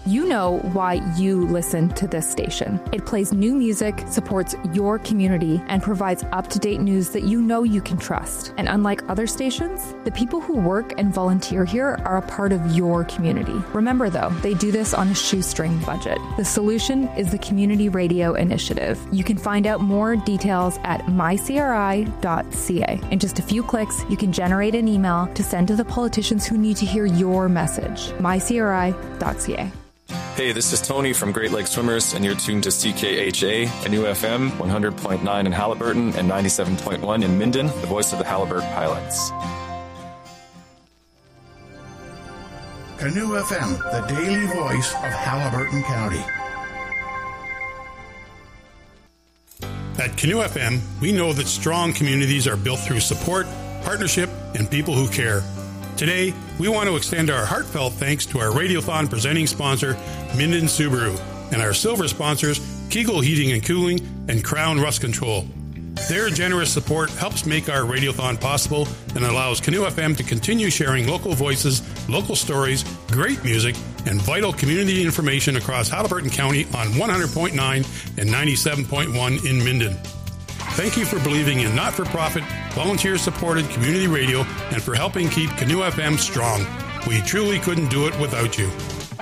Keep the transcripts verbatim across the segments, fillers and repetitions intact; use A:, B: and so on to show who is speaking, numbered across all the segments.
A: You know why you listen to this station. It plays new music, supports your community, and provides up-to-date news that you know you can trust. And unlike other stations, the people who work and volunteer here are a part of your community. Remember, though, they do this on a shoestring budget. The solution is the Community Radio Initiative. You can find out more details at my c r i dot c a. In just a few clicks, you can generate an email to send to the politicians who need to hear your message. my c r i dot c a.
B: Hey, this is Tony from Great Lakes Swimmers, and you're tuned to C K H A, Canoe F M, one hundred point nine in Haliburton and ninety-seven point one in Minden, the voice of the Haliburton Highlands.
C: Canoe F M, the daily voice of Haliburton County.
D: At Canoe F M, we know that strong communities are built through support, partnership, and people who care. Today, we want to extend our heartfelt thanks to our Radiothon presenting sponsor, Minden Subaru, and our silver sponsors, Kegel Heating and Cooling and Crown Rust Control. Their generous support helps make our Radiothon possible and allows Canoe F M to continue sharing local voices, local stories, great music, and vital community information across Haliburton County on one hundred point nine and ninety-seven point one in Minden. Thank you for believing in not-for-profit, volunteer-supported community radio and for helping keep Canoe F M strong. We truly couldn't do it without you.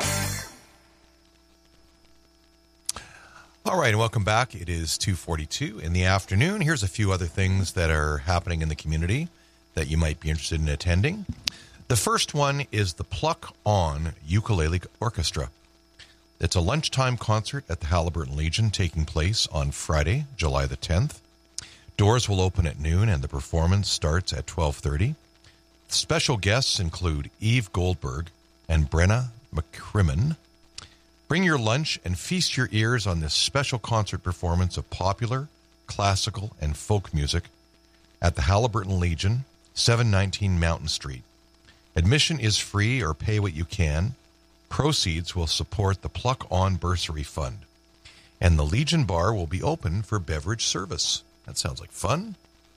E: All right, and welcome back. It is two forty-two in the afternoon. Here's a few other things that are happening in the community that you might be interested in attending. The first one is the Pluck On Ukulele Orchestra. It's a lunchtime concert at the Haliburton Legion taking place on Friday, July the tenth. Doors will open at noon and the performance starts at twelve thirty. Special guests include Eve Goldberg and Brenna McCrimmon. Bring your lunch and feast your ears on this special concert performance of popular, classical, and folk music at the Haliburton Legion, seven nineteen Mountain Street. Admission is free or pay what you can. Proceeds will support the Pluck On Bursary Fund. And the Legion Bar will be open for beverage service. That sounds like fun.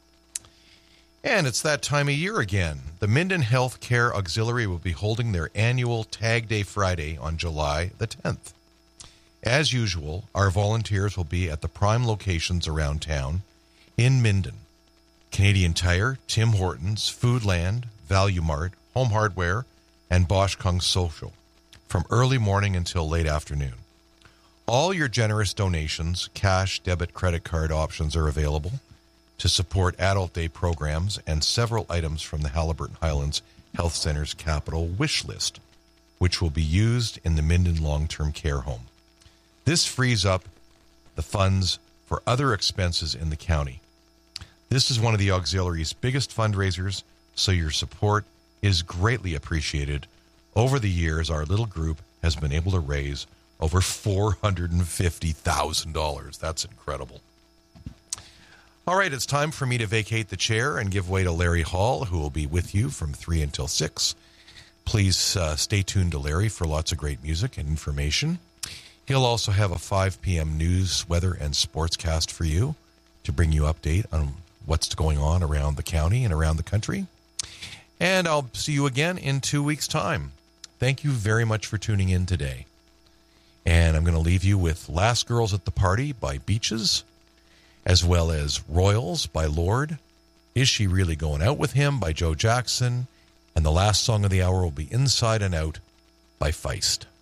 E: And it's that time of year again. The Minden Health Care Auxiliary will be holding their annual Tag Day Friday on July the tenth. As usual, our volunteers will be at the prime locations around town in Minden. Canadian Tire, Tim Hortons, Foodland, Value Mart, Home Hardware, and Bosch Kung Social from early morning until late afternoon. All your generous donations, cash, debit, credit card options are available to support Adult Day programs and several items from the Haliburton Highlands Health Center's capital wish list, which will be used in the Minden Long-Term Care Home. This frees up the funds for other expenses in the county. This is one of the auxiliary's biggest fundraisers, so your support is greatly appreciated. Over the years, our little group has been able to raise over four hundred fifty thousand dollars. That's incredible. All right, it's time for me to vacate the chair and give way to Larry Hall, who will be with you from three until six. Please uh, stay tuned to Larry for lots of great music and information. He'll also have a five p.m. news, weather, and sportscast for you to bring you update on what's going on around the county and around the country. And I'll see you again in two weeks' time. Thank you very much for tuning in today. And I'm going to leave you with Last Girls at the Party by Beaches, as well as Royals by Lord, Is She Really Going Out With Him by Joe Jackson, and the last song of the hour will be Inside and Out by Feist.